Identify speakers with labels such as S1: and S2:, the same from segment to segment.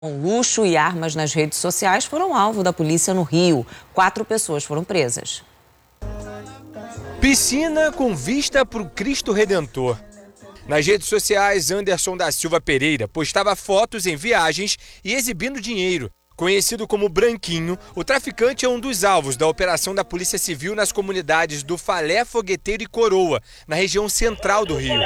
S1: Luxo e armas nas redes sociais foram alvo da polícia no Rio. 4 pessoas foram presas.
S2: Piscina com vista para o Cristo Redentor. Nas redes sociais, Anderson da Silva Pereira postava fotos em viagens e exibindo dinheiro. Conhecido como Branquinho, o traficante é um dos alvos da operação da Polícia Civil nas comunidades do Falé, Fogueteiro e Coroa, na região central do Rio.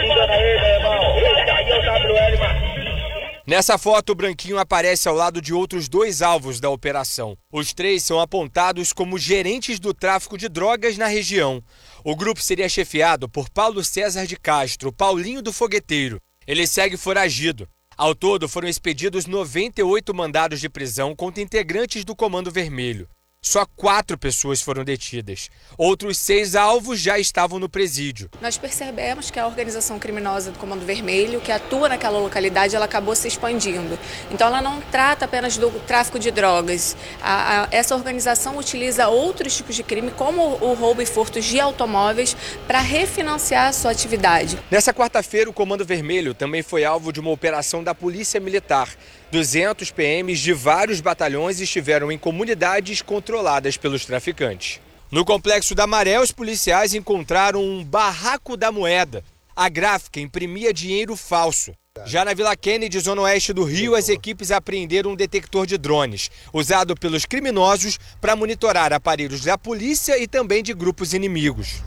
S2: Nessa foto, o Branquinho aparece ao lado de outros 2 alvos da operação. Os 3 são apontados como gerentes do tráfico de drogas na região. O grupo seria chefiado por Paulo César de Castro, Paulinho do Fogueteiro. Ele segue foragido. Ao todo, foram expedidos 98 mandados de prisão contra integrantes do Comando Vermelho. Só 4 pessoas foram detidas. Outros 6 alvos já estavam no presídio.
S3: Nós percebemos que a organização criminosa do Comando Vermelho, que atua naquela localidade, ela acabou se expandindo. Então ela não trata apenas do tráfico de drogas. Essa organização utiliza outros tipos de crime, como o roubo e furtos de automóveis, para refinanciar a sua atividade.
S2: Nessa quarta-feira, o Comando Vermelho também foi alvo de uma operação da Polícia Militar. 200 PMs de vários batalhões estiveram em comunidades controladas pelos traficantes. No Complexo da Maré, os policiais encontraram um barraco da moeda. A gráfica imprimia dinheiro falso. Já na Vila Kennedy, zona oeste do Rio, as equipes apreenderam um detector de drones, usado pelos criminosos para monitorar aparelhos da polícia e também de grupos inimigos.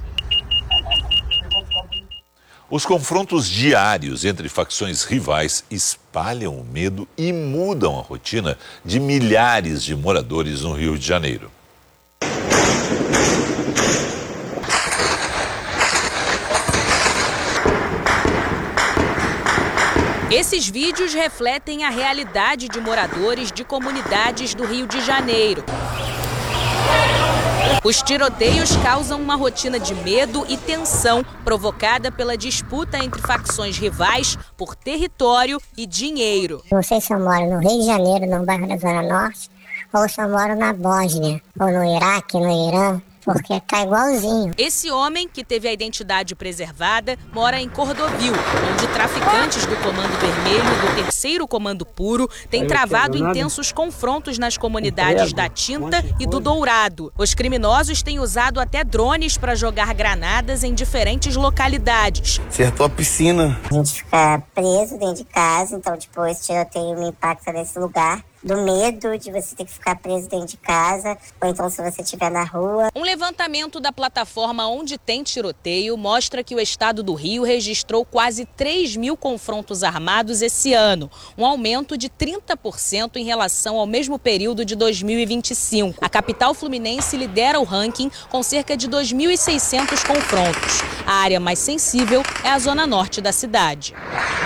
S4: Os confrontos diários entre facções rivais espalham o medo e mudam a rotina de milhares de moradores no Rio de Janeiro.
S5: Esses vídeos refletem a realidade de moradores de comunidades do Rio de Janeiro. Os tiroteios causam uma rotina de medo e tensão provocada pela disputa entre facções rivais por território e dinheiro.
S6: Não sei se eu moro no Rio de Janeiro, no bairro da Zona Norte, ou se eu moro na Bósnia, ou no Iraque, no Irã, porque tá igualzinho.
S5: Esse homem, que teve a identidade preservada, mora em Cordovil, onde traficantes do Comando Vermelho e do 3º Comando Puro têm travado intensos confrontos nas comunidades da Tinta e do Dourado. Os criminosos têm usado até drones para jogar granadas em diferentes localidades.
S7: Acertou a piscina.
S6: A gente fica preso dentro de casa, então esse tiroteio me impacta nesse lugar. Do medo de você ter que ficar preso dentro de casa, ou então se você estiver na rua.
S5: Um levantamento da plataforma Onde Tem Tiroteio mostra que o estado do Rio registrou quase 3.000 confrontos armados esse ano, um aumento de 30% em relação ao mesmo período de 2025. A capital fluminense lidera o ranking com cerca de 2.600 confrontos. A área mais sensível é a zona norte da cidade.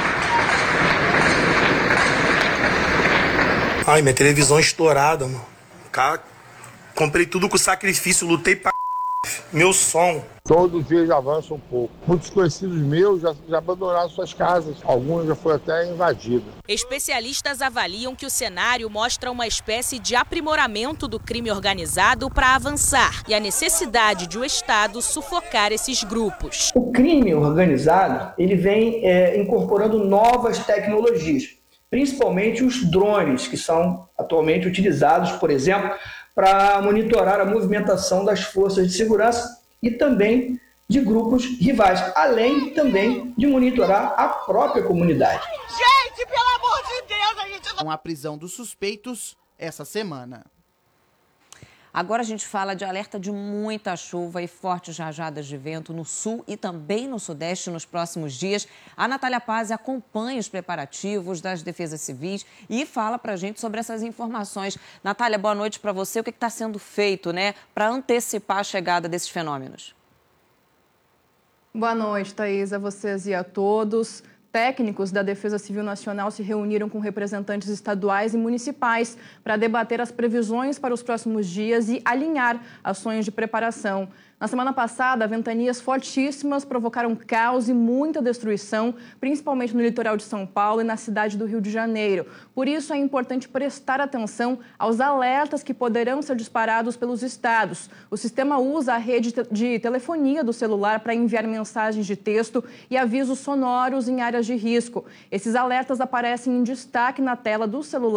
S7: Ai, minha televisão estourada, mano. Cara, comprei tudo com sacrifício, lutei pra meu som.
S8: Todo dia já avança um pouco. Muitos conhecidos meus já abandonaram suas casas. Alguns já foram até invadidos.
S5: Especialistas avaliam que o cenário mostra uma espécie de aprimoramento do crime organizado para avançar e a necessidade de o Estado sufocar esses grupos.
S9: O crime organizado, ele vem incorporando novas tecnologias. Principalmente os drones, que são atualmente utilizados, por exemplo, para monitorar a movimentação das forças de segurança e também de grupos rivais, além também de monitorar a própria comunidade.
S10: Gente, pelo amor de Deus, a gente não...
S11: Com a prisão dos suspeitos essa semana.
S1: Agora a gente fala de alerta de muita chuva e fortes rajadas de vento no sul e também no sudeste nos próximos dias. A Natália Paz acompanha os preparativos das defesas civis e fala pra gente sobre essas informações. Natália, boa noite para você. O que está sendo feito, para antecipar a chegada desses fenômenos?
S12: Boa noite, Thaís, a vocês e a todos. Técnicos da Defesa Civil Nacional se reuniram com representantes estaduais e municipais para debater as previsões para os próximos dias e alinhar ações de preparação. Na semana passada, ventanias fortíssimas provocaram caos e muita destruição, principalmente no litoral de São Paulo e na cidade do Rio de Janeiro. Por isso, é importante prestar atenção aos alertas que poderão ser disparados pelos estados. O sistema usa a rede de telefonia do celular para enviar mensagens de texto e avisos sonoros em áreas de risco. Esses alertas aparecem em destaque na tela do celular